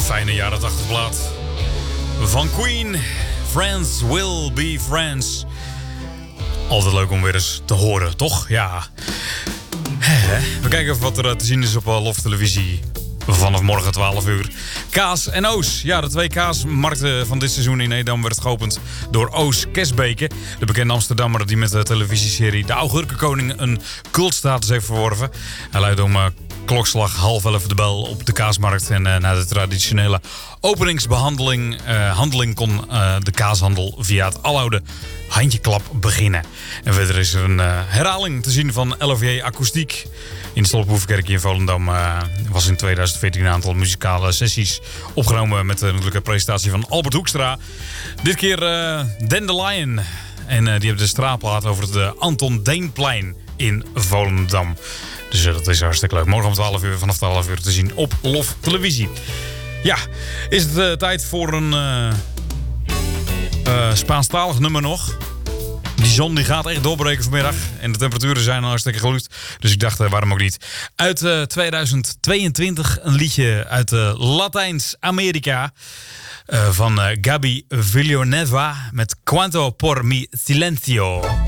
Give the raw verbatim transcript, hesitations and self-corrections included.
Fijne jaren tachtig plaat van Queen. Friends will be friends. Altijd leuk om weer eens te horen, toch? Ja. We kijken even wat er te zien is op Loft Televisie. Vanaf morgen twaalf uur. Kaas en Oos. Ja, de twee kaasmarkten van dit seizoen in Edam werd geopend door Oos Kesbeke. De bekende Amsterdammer die met de televisieserie De Augurkenkoning een cultstatus heeft verworven. Hij luidde om uh, klokslag half elf de bel op de kaasmarkt. En uh, na de traditionele openingsbehandeling uh, handeling kon uh, de kaashandel via het aloude handjeklap beginnen. En verder is er een uh, herhaling te zien van L V J Akoestiek. In de Stolphoevenkerk in Volendam uh, was in tweeduizend veertien een aantal muzikale sessies opgenomen met uh, natuurlijk een presentatie van Albert Hoekstra. Dit keer uh, Dandelion. En uh, die hebben de straatplaat over het uh, Anton Deenplein in Volendam. Dus uh, dat is hartstikke leuk. Morgen om twaalf uur, vanaf twaalf uur te zien op Lof Televisie. Ja, is het uh, tijd voor een uh, uh, Spaanstalig nummer nog. Die zon die gaat echt doorbreken vanmiddag. En de temperaturen zijn al hartstikke goed. Dus ik dacht, uh, waarom ook niet. Uit uh, tweeduizend tweeëntwintig een liedje uit uh, Latijns-Amerika. Uh, van uh, Gaby Villanueva met Cuanto por mi silencio.